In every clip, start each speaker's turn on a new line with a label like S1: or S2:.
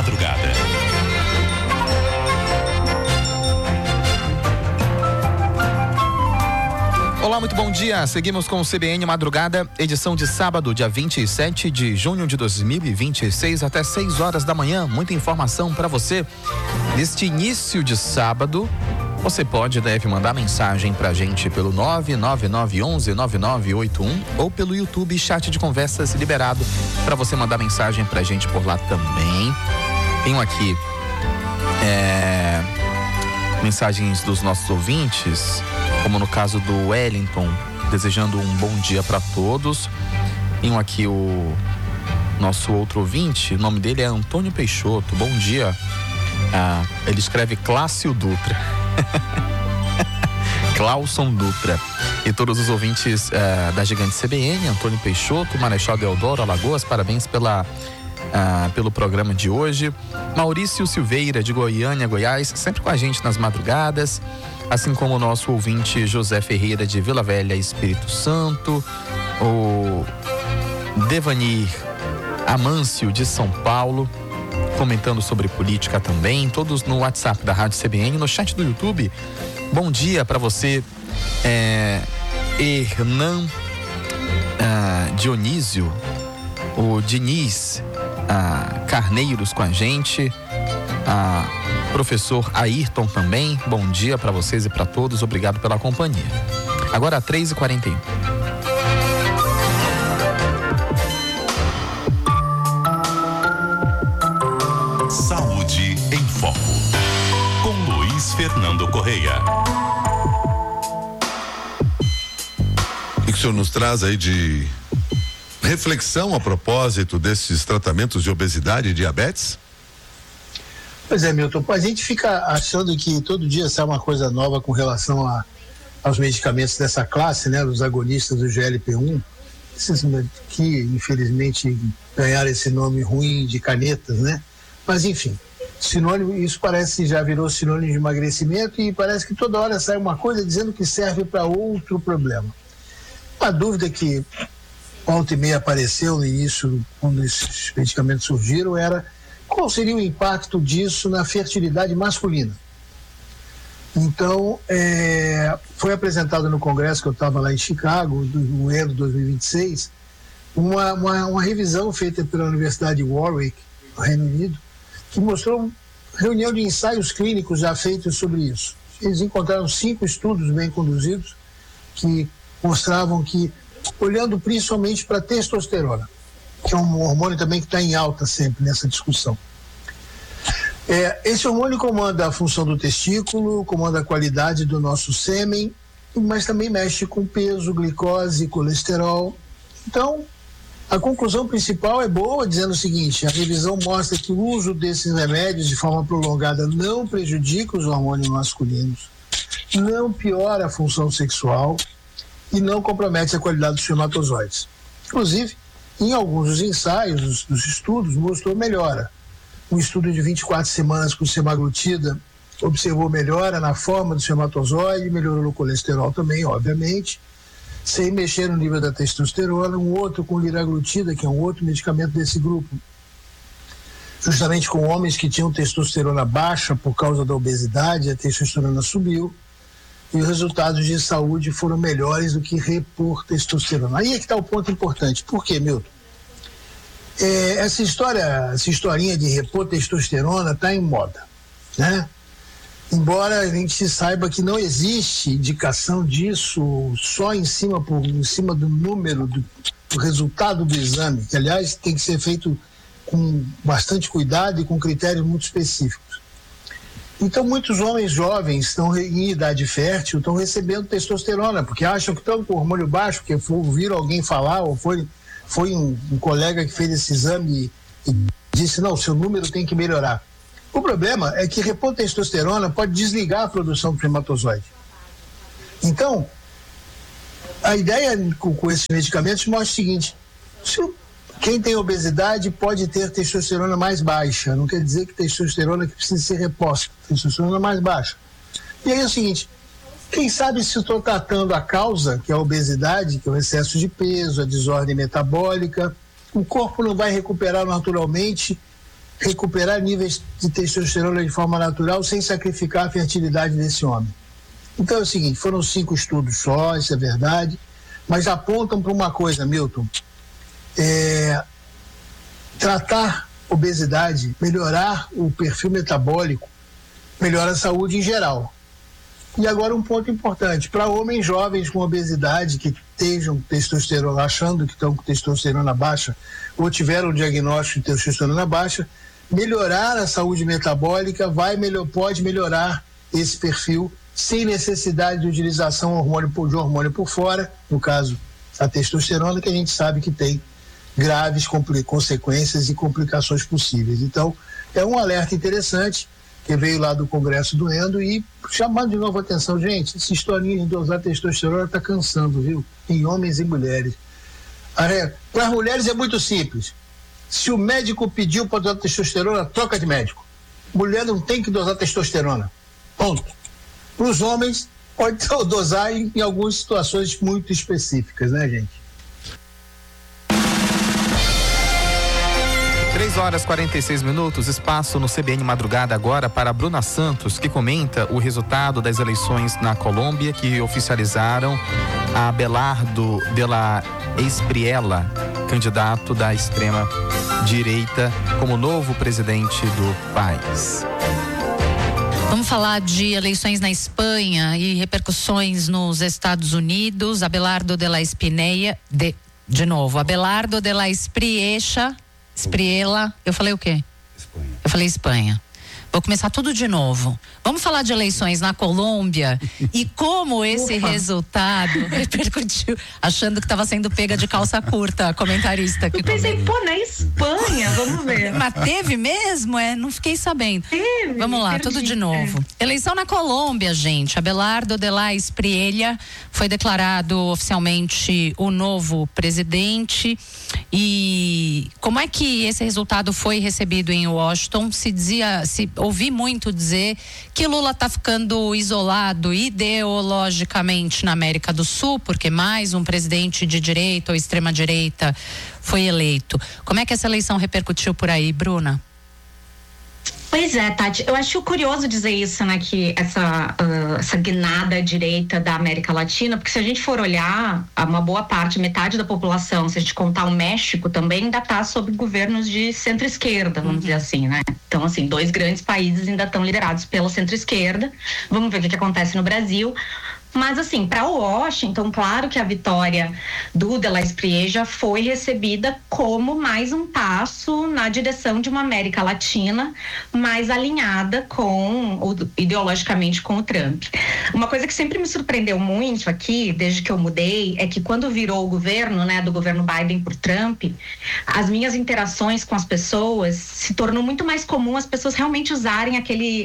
S1: madrugada.
S2: Olá, muito bom dia. Seguimos com o CBN Madrugada, edição de sábado, dia 27 de junho de 2026, até 6 horas da manhã. Muita informação para você. Neste início de sábado, você pode e deve mandar mensagem pra gente pelo 99911-9981 ou pelo YouTube, chat de conversas liberado para você mandar mensagem pra gente por lá também. Tenho aqui mensagens dos nossos ouvintes, como no caso do Wellington, desejando um bom dia para todos. Tenho aqui o nosso outro ouvinte, o nome dele é Antônio Peixoto. Bom dia. Ele escreve Cláudio Dutra. Clauson Dutra. E todos os ouvintes da Gigante CBN, Antônio Peixoto, Marechal Deodoro, Alagoas, parabéns pelo programa de hoje. Maurício Silveira, de Goiânia, Goiás, sempre com a gente nas madrugadas, assim como o nosso ouvinte José Ferreira, de Vila Velha, Espírito Santo, o Devanir Amâncio, de São Paulo, comentando sobre política também, todos no WhatsApp da Rádio CBN, no chat do YouTube. Bom dia para você, Hernan Dionísio, o Diniz Carneiros com a gente, professor Ayrton também. Bom dia para vocês e para todos, obrigado pela companhia. Agora 3h41.
S1: Saúde em Foco, com Luiz Fernando Correia.
S3: O que o senhor nos traz aí de reflexão a propósito desses tratamentos de obesidade e diabetes?
S4: Pois é, Milton, a gente fica achando que todo dia sai uma coisa nova com relação aos medicamentos dessa classe, né, os agonistas do GLP-1, esses que infelizmente ganharam esse nome ruim de canetas, né? Mas enfim, sinônimo, isso parece já virou sinônimo de emagrecimento e parece que toda hora sai uma coisa dizendo que serve para outro problema. A dúvida que volta e meia apareceu no início, quando esses medicamentos surgiram, era qual seria o impacto disso na fertilidade masculina. Então, foi apresentado no congresso que eu estava lá em Chicago, no ano 2026, uma revisão feita pela Universidade de Warwick, no Reino Unido, que mostrou uma reunião de ensaios clínicos já feitos sobre isso. Eles encontraram 5 estudos bem conduzidos que mostravam que, olhando principalmente para a testosterona, que é um hormônio também que está em alta sempre nessa discussão. Esse hormônio comanda a função do testículo, comanda a qualidade do nosso sêmen, mas também mexe com peso, glicose, colesterol. Então, a conclusão principal é boa, dizendo o seguinte: a revisão mostra que o uso desses remédios de forma prolongada não prejudica os hormônios masculinos, não piora a função sexual e não compromete a qualidade dos espermatozoides. Inclusive, em alguns dos ensaios, dos estudos, mostrou melhora. Um estudo de 24 semanas com semaglutida observou melhora na forma do espermatozoide, melhorou o colesterol também, obviamente, sem mexer no nível da testosterona. Um outro com liraglutida, que é um outro medicamento desse grupo, justamente com homens que tinham testosterona baixa por causa da obesidade, a testosterona subiu, e os resultados de saúde foram melhores do que repor testosterona. Aí é que está o ponto importante. Por quê, Milton? Essa historinha de repor testosterona está em moda, né? Embora a gente saiba que não existe indicação disso só em cima do número, do resultado do exame, que aliás tem que ser feito com bastante cuidado e com critérios muito específicos. Então, muitos homens jovens estão em idade fértil, estão recebendo testosterona, porque acham que estão com o hormônio baixo, porque ouviram alguém falar, ou foi um colega que fez esse exame e disse, não, seu número tem que melhorar. O problema é que repor testosterona pode desligar a produção do espermatozoide. Então, a ideia com esses medicamentos mostra o seguinte: quem tem obesidade pode ter testosterona mais baixa, não quer dizer que testosterona que precisa ser reposta, testosterona mais baixa. E aí é o seguinte: quem sabe se estou tratando a causa, que é a obesidade, que é o excesso de peso, a desordem metabólica, o corpo não vai recuperar naturalmente recuperar níveis de testosterona de forma natural sem sacrificar a fertilidade desse homem. Então é o seguinte, foram 5 estudos só, isso é verdade, mas apontam para uma coisa, Milton, tratar obesidade, melhorar o perfil metabólico, melhora a saúde em geral. E agora um ponto importante, para homens jovens com obesidade que estejam testosterona, achando que estão com testosterona baixa ou tiveram um diagnóstico de testosterona baixa, melhorar a saúde metabólica pode melhorar esse perfil sem necessidade de utilização de hormônio por fora, no caso a testosterona, que a gente sabe que tem graves consequências e complicações possíveis. Então, é um alerta interessante que veio lá do Congresso do Endo e chamando de novo a atenção, gente, essa historinha de dosar testosterona está cansando, viu? Em homens e mulheres. Para as mulheres é muito simples. Se o médico pediu para dosar testosterona, troca de médico. Mulher não tem que dosar testosterona. Ponto. Para os homens, pode dosar em algumas situações muito específicas, né, gente?
S2: 3h46, espaço no CBN Madrugada agora para Bruna Santos, que comenta o resultado das eleições na Colômbia, que oficializaram a Abelardo de la Espriella, candidato da extrema direita, como novo presidente do país.
S5: Vamos falar de eleições na Espanha e repercussões nos Estados Unidos. Abelardo de la Abelardo de la Espriella, eu falei o quê? Espanha. Eu falei Espanha. Vou começar tudo de novo. Vamos falar de eleições na Colômbia e como esse resultado repercutiu, achando que estava sendo pega de calça curta, a comentarista.
S6: Eu pensei, na Espanha, vamos ver.
S5: Mas teve mesmo? Não fiquei sabendo.
S6: Teve.
S5: Vamos lá, tudo de novo. Eleição na Colômbia, gente. Abelardo de la Espriella foi declarado oficialmente o novo presidente. E como é que esse resultado foi recebido em Washington? Ouvi muito dizer que Lula está ficando isolado ideologicamente na América do Sul, porque mais um presidente de direita ou extrema direita foi eleito. Como é que essa eleição repercutiu por aí, Bruna?
S6: Pois é, Tati, eu acho curioso dizer isso, né, que essa guinada à direita da América Latina, porque se a gente for olhar, uma boa parte, metade da população, se a gente contar o México também, ainda está sob governos de centro-esquerda, vamos dizer assim, né? Então, assim, 2 grandes países ainda estão liderados pela centro-esquerda. Vamos ver o que acontece no Brasil. Mas, assim, para Washington, claro que a vitória do de la Espriella foi recebida como mais um passo na direção de uma América Latina mais alinhada ideologicamente com o Trump. Uma coisa que sempre me surpreendeu muito aqui, desde que eu mudei, é que quando virou o governo, né, do governo Biden por Trump, as minhas interações com as pessoas se tornou muito mais comum as pessoas realmente usarem aquele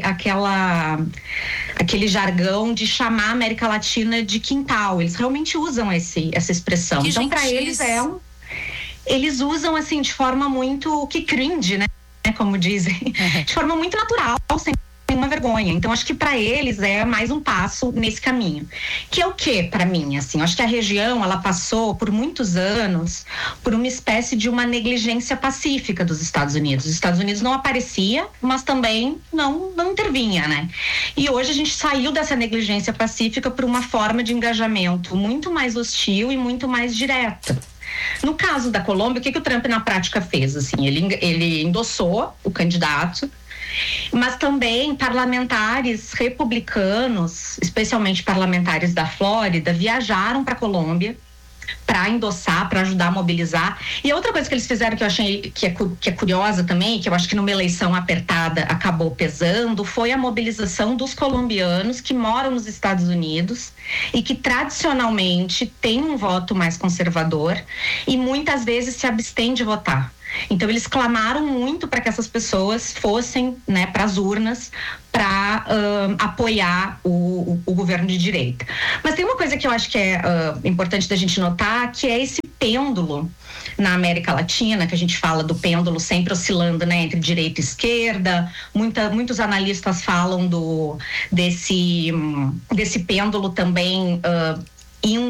S6: jargão de chamar a América Latina de quintal. Eles realmente usam essa expressão.
S5: Que
S6: então, para eles eles usam assim de forma muito que cringe, né? Como dizem, de forma muito natural, sem nenhuma vergonha. Então, acho que para eles é mais um passo nesse caminho. Que é o que para mim, assim? Acho que a região ela passou por muitos anos por uma espécie de uma negligência pacífica dos Estados Unidos. Os Estados Unidos não aparecia, mas também não intervinha, né? E hoje a gente saiu dessa negligência pacífica por uma forma de engajamento muito mais hostil e muito mais direta. No caso da Colômbia, o que o Trump na prática fez? Assim, ele endossou o candidato, mas também parlamentares republicanos, especialmente parlamentares da Flórida, viajaram para a Colômbia para endossar, para ajudar a mobilizar. E outra coisa que eles fizeram que eu achei que é curiosa também, que eu acho que numa eleição apertada acabou pesando, foi a mobilização dos colombianos que moram nos Estados Unidos e que tradicionalmente têm um voto mais conservador e muitas vezes se abstêm de votar. Então eles clamaram muito para que essas pessoas fossem, né, para as urnas para apoiar o governo de direita. Mas tem uma coisa que eu acho que é importante da gente notar, que é esse pêndulo na América Latina, que a gente fala do pêndulo sempre oscilando, né, entre direita e esquerda. Muitos analistas falam desse pêndulo também indo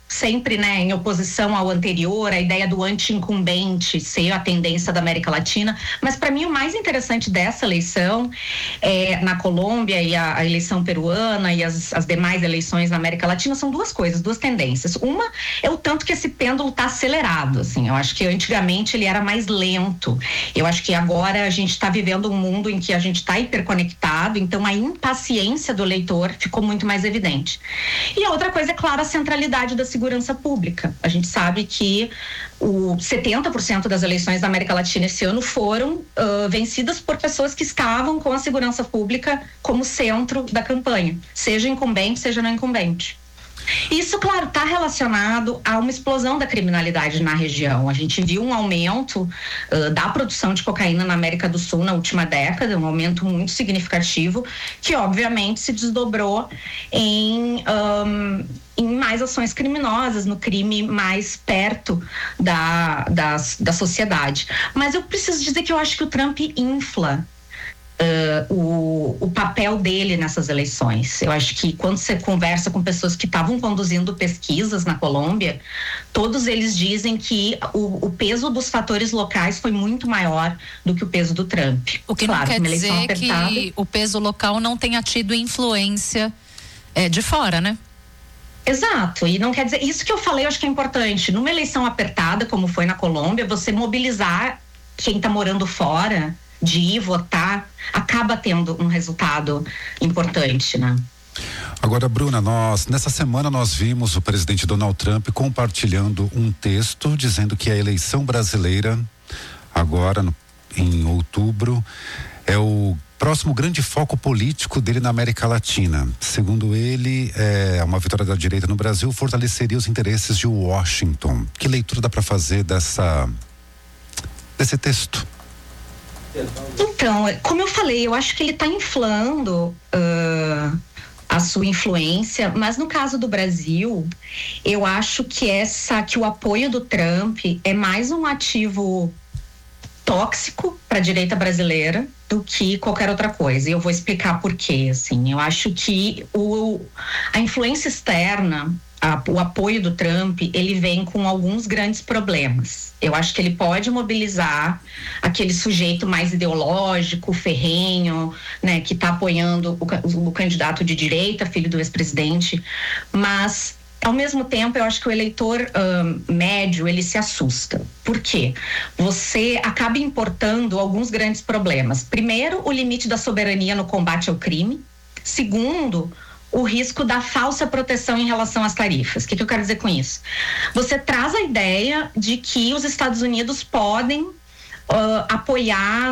S6: sempre, né, em oposição ao anterior, a ideia do anti-incumbente ser a tendência da América Latina. Mas para mim o mais interessante dessa eleição na Colômbia e a eleição peruana e as demais eleições na América Latina são duas coisas, duas tendências. Uma é o tanto que esse pêndulo está acelerado, assim. Eu acho que antigamente ele era mais lento. Eu acho que agora a gente está vivendo um mundo em que a gente está hiperconectado, então a impaciência do eleitor ficou muito mais evidente. E a outra coisa é, claro, a centralidade da segurança pública. A gente sabe que 70% das eleições da América Latina esse ano foram vencidas por pessoas que estavam com a segurança pública como centro da campanha, seja incumbente, seja não incumbente. Isso, claro, está relacionado a uma explosão da criminalidade na região. A gente viu um aumento da produção de cocaína na América do Sul na última década, um aumento muito significativo, que obviamente se desdobrou em mais ações criminosas, no crime mais perto da sociedade. Mas eu preciso dizer que eu acho que o Trump infla o papel dele nessas eleições. Eu acho que quando você conversa com pessoas que estavam conduzindo pesquisas na Colômbia, todos eles dizem que o peso dos fatores locais foi muito maior do que o peso do Trump.
S5: O que
S6: claro,
S5: não quer dizer que o peso local não tenha tido influência de fora, né?
S6: Exato, e não quer dizer, isso que eu falei eu acho que é importante, numa eleição apertada como foi na Colômbia, você mobilizar quem está morando fora de ir votar, acaba tendo um resultado importante, né?
S7: Agora, Bruna, nessa semana nós vimos o presidente Donald Trump compartilhando um texto dizendo que a eleição brasileira, agora em outubro, é o próximo grande foco político dele na América Latina. Segundo ele, uma vitória da direita no Brasil fortaleceria os interesses de Washington. Que leitura dá para fazer desse texto?
S6: Então, como eu falei, eu acho que ele está inflando a sua influência, mas no caso do Brasil, eu acho que o apoio do Trump é mais um ativo tóxico para a direita brasileira do que qualquer outra coisa. E eu vou explicar por quê. Assim, eu acho que a influência externa, o apoio do Trump, ele vem com alguns grandes problemas. Eu acho que ele pode mobilizar aquele sujeito mais ideológico, ferrenho, né, que está apoiando o candidato de direita, filho do ex-presidente, mas ao mesmo tempo, eu acho que o eleitor médio, ele se assusta. Por quê? Você acaba importando alguns grandes problemas. Primeiro, o limite da soberania no combate ao crime. Segundo, o risco da falsa proteção em relação às tarifas. O que eu quero dizer com isso? Você traz a ideia de que os Estados Unidos podem apoiar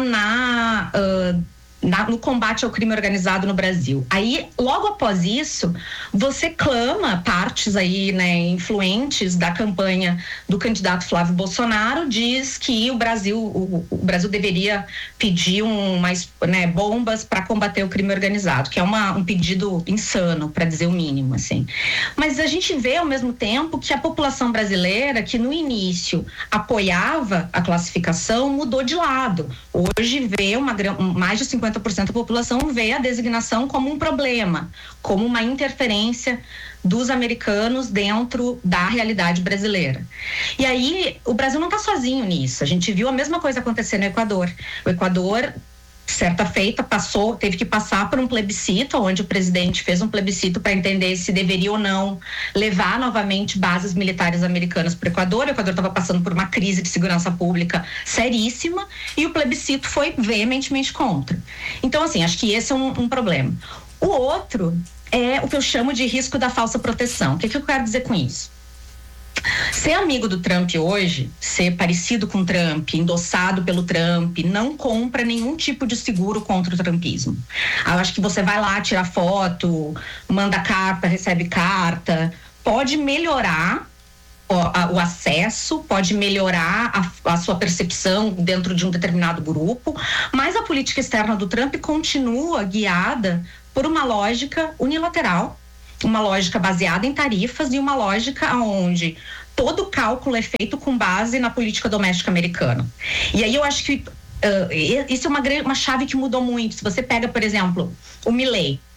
S6: no combate ao crime organizado no Brasil. Aí, logo após isso, você clama, partes aí, né, influentes da campanha do candidato Flávio Bolsonaro, diz que o Brasil deveria pedir bombas para combater o crime organizado, que é um pedido insano, para dizer o mínimo, assim. Mas a gente vê, ao mesmo tempo, que a população brasileira, que no início apoiava a classificação, mudou de lado. Hoje vê mais de 50% da população vê a designação como um problema, como uma interferência dos americanos dentro da realidade brasileira. E aí, o Brasil não está sozinho nisso. A gente viu a mesma coisa acontecer no Equador. O Equador, certa feita, teve que passar por um plebiscito, onde o presidente fez um plebiscito para entender se deveria ou não levar novamente bases militares americanas para o Equador. O Equador estava passando por uma crise de segurança pública seríssima e o plebiscito foi veementemente contra. Então, assim, acho que esse é um problema. O outro é o que eu chamo de risco da falsa proteção. O que eu quero dizer com isso? Ser amigo do Trump hoje, ser parecido com o Trump, endossado pelo Trump, não compra nenhum tipo de seguro contra o trumpismo. Eu acho que você vai lá tirar foto, manda carta, recebe carta, pode melhorar o acesso, pode melhorar a sua percepção dentro de um determinado grupo, mas a política externa do Trump continua guiada por uma lógica unilateral, uma lógica baseada em tarifas e uma lógica onde todo cálculo é feito com base na política doméstica americana. E aí eu acho que isso é uma chave que mudou muito. Se você pega, por exemplo, o Milei,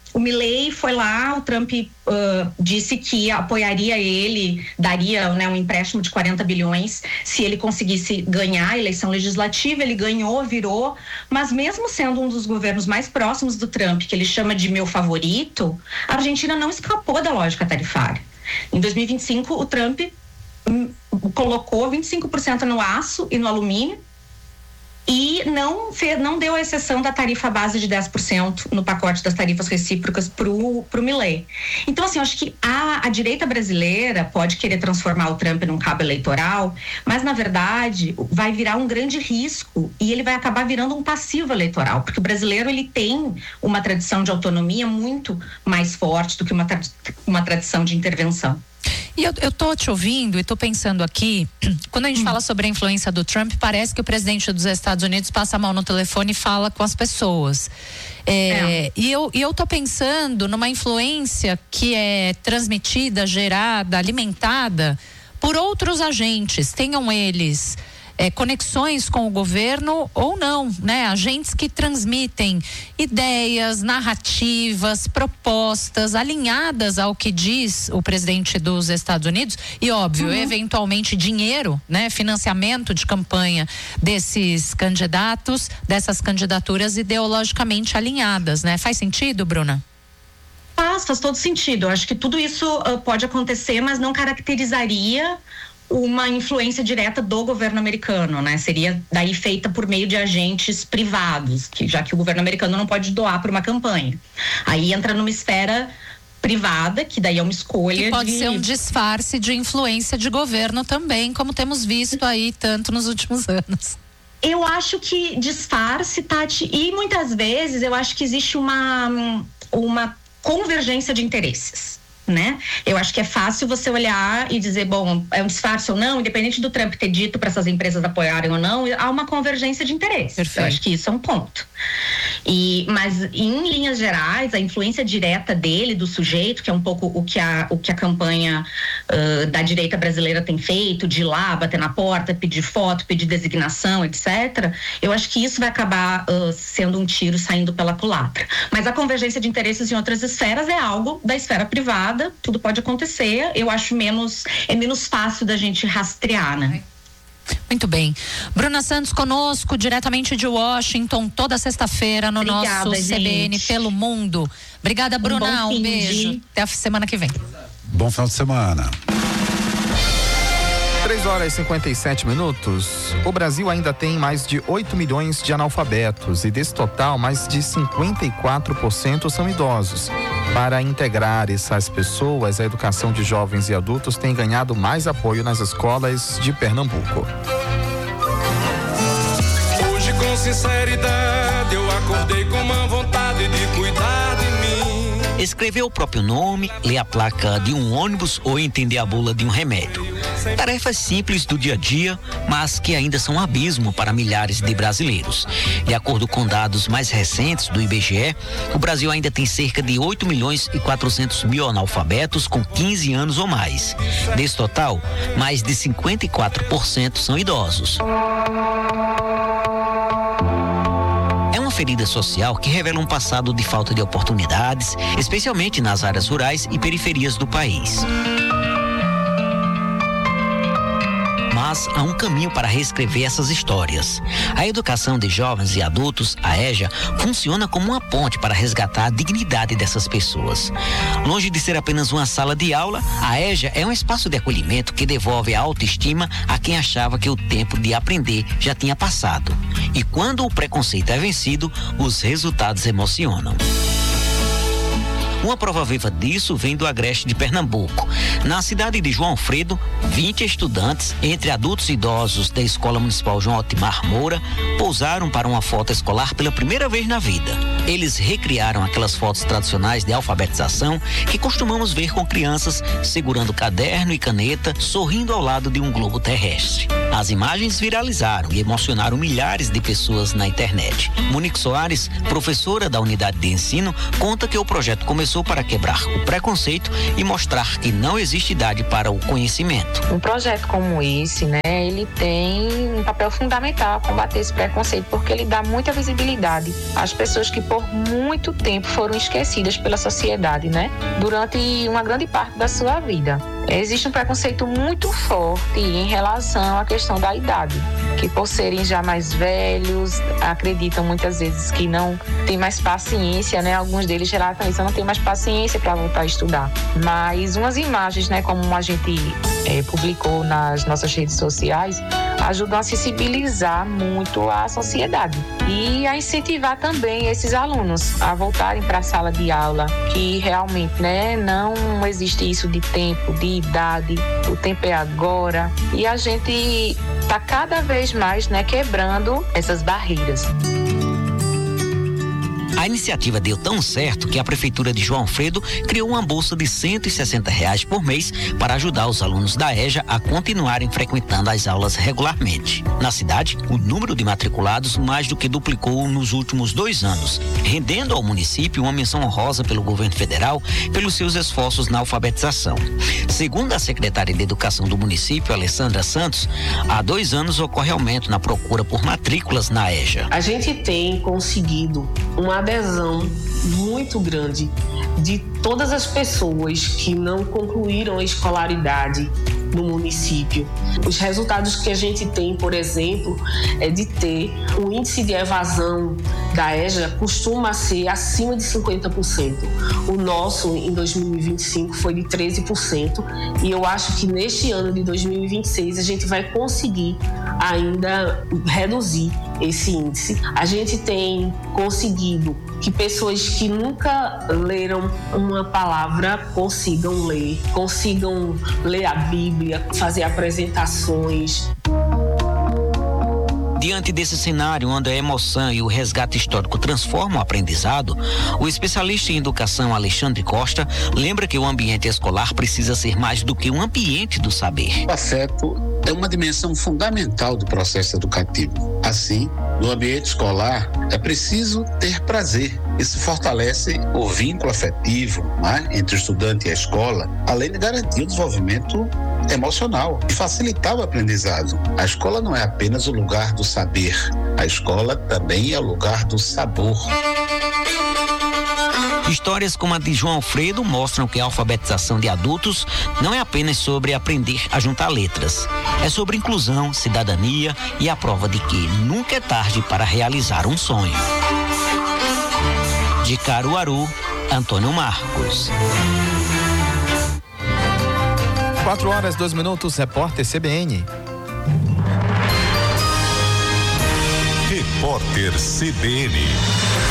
S6: O Milei foi lá, o Trump disse que apoiaria ele, daria, né, um empréstimo de 40 bilhões se ele conseguisse ganhar a eleição legislativa. Ele ganhou, virou, mas mesmo sendo um dos governos mais próximos do Trump, que ele chama de meu favorito, a Argentina não escapou da lógica tarifária. Em 2025, o Trump colocou 25% no aço e no alumínio, e não deu a exceção da tarifa base de 10% no pacote das tarifas recíprocas pro Milei. Então, assim, eu acho que a direita brasileira pode querer transformar o Trump num cabo eleitoral, mas, na verdade, vai virar um grande risco e ele vai acabar virando um passivo eleitoral, porque o brasileiro, ele tem uma tradição de autonomia muito mais forte do que uma tradição de intervenção.
S5: E eu tô te ouvindo e tô pensando aqui, quando a gente fala sobre a influência do Trump, parece que o presidente dos Estados Unidos passa a mão no telefone e fala com as pessoas. E eu tô pensando numa influência que é transmitida, gerada, alimentada por outros agentes, tenham eles conexões com o governo ou não, né? Agentes que transmitem ideias, narrativas, propostas alinhadas ao que diz o presidente dos Estados Unidos e, óbvio, eventualmente dinheiro, né? Financiamento de campanha desses candidatos, dessas candidaturas ideologicamente alinhadas, né? Faz sentido, Bruna?
S6: Faz todo sentido. Eu acho que tudo isso pode acontecer, mas não caracterizaria uma influência direta do governo americano, né? Seria daí feita por meio de agentes privados, já que o governo americano não pode doar para uma campanha. Aí entra numa esfera privada, que daí é uma escolha.
S5: Que pode ser um disfarce de influência de governo também, como temos visto aí tanto nos últimos anos.
S6: Eu acho que disfarce, Tati, e muitas vezes eu acho que existe uma convergência de interesses, né? Eu acho que é fácil você olhar e dizer, bom, é um disfarce ou não, independente do Trump ter dito para essas empresas apoiarem ou não, há uma convergência de interesses. Perfeito. Eu acho que isso é um ponto. Mas em linhas gerais, a influência direta dele, do sujeito, que é um pouco o que a campanha da direita brasileira tem feito, de ir lá, bater na porta, pedir foto, pedir designação, etc. Eu acho que isso vai acabar sendo um tiro saindo pela culatra. Mas a convergência de interesses em outras esferas é algo da esfera privada. Tudo pode acontecer, eu acho menos fácil da gente rastrear, né?
S5: Muito bem. Bruna Santos conosco, diretamente de Washington, toda sexta-feira no nosso CBN Pelo Mundo. Obrigada, Bruna. Um beijo. Até a semana que vem.
S7: Bom final de semana.
S2: 3h57. O Brasil ainda tem mais de 8 milhões de analfabetos e desse total, mais de 54% são idosos. Para integrar essas pessoas, a educação de jovens e adultos tem ganhado mais apoio nas escolas de Pernambuco.
S8: Hoje, com sinceridade, eu acordei com uma vontade de cuidar de mim.
S9: Escrever o próprio nome, ler a placa de um ônibus ou entender a bula de um remédio. Tarefas simples do dia a dia, mas que ainda são um abismo para milhares de brasileiros. De acordo com dados mais recentes do IBGE, o Brasil ainda tem cerca de 8 milhões e 400 mil analfabetos com 15 anos ou mais. Desse total, mais de 54% são idosos. É uma ferida social que revela um passado de falta de oportunidades, especialmente nas áreas rurais e periferias do país. Mas há um caminho para reescrever essas histórias. A educação de jovens e adultos, a EJA, funciona como uma ponte para resgatar a dignidade dessas pessoas. Longe de ser apenas uma sala de aula, a EJA é um espaço de acolhimento que devolve a autoestima a quem achava que o tempo de aprender já tinha passado. E quando o preconceito é vencido, os resultados emocionam. Uma prova viva disso vem do Agreste de Pernambuco. Na cidade de João Alfredo, 20 estudantes, entre adultos e idosos da Escola Municipal João Otimar Moura, pousaram para uma foto escolar pela primeira vez na vida. Eles recriaram aquelas fotos tradicionais de alfabetização que costumamos ver com crianças segurando caderno e caneta, sorrindo ao lado de um globo terrestre. As imagens viralizaram e emocionaram milhares de pessoas na internet. Monique Soares, professora da unidade de ensino, conta que o projeto começou começou para quebrar o preconceito e mostrar que não existe idade para o conhecimento.
S10: Um projeto como esse, né, ele tem um papel fundamental a combater esse preconceito, porque ele dá muita visibilidade às pessoas que por muito tempo foram esquecidas pela sociedade, né, durante uma grande parte da sua vida. Existe um preconceito muito forte em relação à questão da idade, que por serem já mais velhos, acreditam muitas vezes que não tem mais paciência, né? Alguns deles relatam isso, não tem mais paciência para voltar a estudar. Mas umas imagens, né, como a gente publicou nas nossas redes sociais, ajudam a sensibilizar muito a sociedade e a incentivar também esses alunos a voltarem para a sala de aula, que realmente, né, não existe isso de tempo, de idade, o tempo é agora, e a gente está cada vez mais, né, quebrando essas barreiras.
S9: A iniciativa deu tão certo que a Prefeitura de João Alfredo criou uma bolsa de R$160 por mês para ajudar os alunos da EJA a continuarem frequentando as aulas regularmente. Na cidade, o número de matriculados mais do que duplicou nos últimos 2 anos, rendendo ao município uma menção honrosa pelo governo federal pelos seus esforços na alfabetização. Segundo a secretária de Educação do município, Alessandra Santos, há 2 anos ocorre aumento na procura por matrículas na EJA.
S11: A gente tem conseguido uma adesão muito grande de todas as pessoas que não concluíram a escolaridade no município. Os resultados que a gente tem, por exemplo, é de ter o índice de evasão da EJA costuma ser acima de 50%. O nosso, em 2025, foi de 13%, e eu acho que neste ano de 2026 a gente vai conseguir ainda reduzir esse índice. A gente tem conseguido que pessoas que nunca leram uma palavra consigam ler a Bíblia, fazer apresentações.
S9: Diante desse cenário onde a emoção e o resgate histórico transformam o aprendizado, o especialista em educação Alexandre Costa lembra que o ambiente escolar precisa ser mais do que um ambiente do saber.
S12: O afeto é uma dimensão fundamental do processo educativo. Assim, no ambiente escolar, é preciso ter prazer. Isso fortalece o vínculo afetivo, né, entre o estudante e a escola, além de garantir o desenvolvimento emocional e facilitar o aprendizado. A escola não é apenas o lugar do saber, a escola também é o lugar do sabor.
S9: Histórias como a de João Alfredo mostram que a alfabetização de adultos não é apenas sobre aprender a juntar letras. É sobre inclusão, cidadania e a prova de que nunca é tarde para realizar um sonho. De Caruaru, Antônio Marcos.
S2: 4h02, repórter CBN.
S1: Repórter CBN.